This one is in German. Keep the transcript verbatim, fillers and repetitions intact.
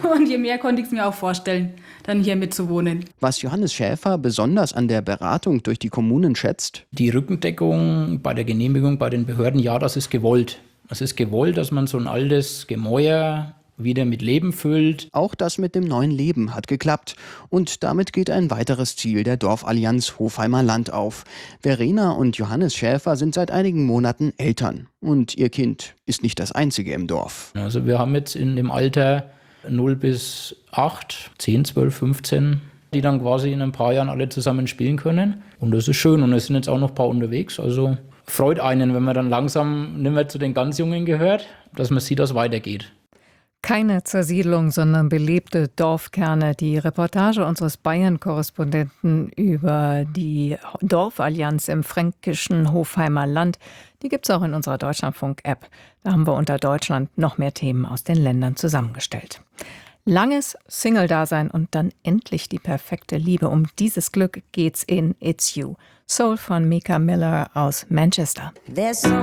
Und je mehr konnte ich es mir auch vorstellen, dann hier mitzuwohnen. Was Johannes Schäfer besonders an der Beratung durch die Kommunen schätzt? Die Rückendeckung bei der Genehmigung bei den Behörden, ja, das ist gewollt. Das ist gewollt, dass man so ein altes Gemäuer wieder mit Leben füllt. Auch das mit dem neuen Leben hat geklappt. Und damit geht ein weiteres Ziel der Dorfallianz Hofheimer Land auf. Verena und Johannes Schäfer sind seit einigen Monaten Eltern. Und ihr Kind ist nicht das einzige im Dorf. Also wir haben jetzt in dem Alter null bis acht, zehn, zwölf, fünfzehn, die dann quasi in ein paar Jahren alle zusammen spielen können. Und das ist schön. Und es sind jetzt auch noch ein paar unterwegs. Also freut einen, wenn man dann langsam nicht mehr zu den ganz Jungen gehört, dass man sieht, dass es weitergeht. Keine Zersiedlung, sondern belebte Dorfkerne. Die Reportage unseres Bayern-Korrespondenten über die Dorfallianz im fränkischen Hofheimer Land, die gibt es auch in unserer Deutschlandfunk-App. Da haben wir unter Deutschland noch mehr Themen aus den Ländern zusammengestellt. Langes Single-Dasein und dann endlich die perfekte Liebe. Um dieses Glück geht's in It's You. Soul von Mika Miller aus Manchester.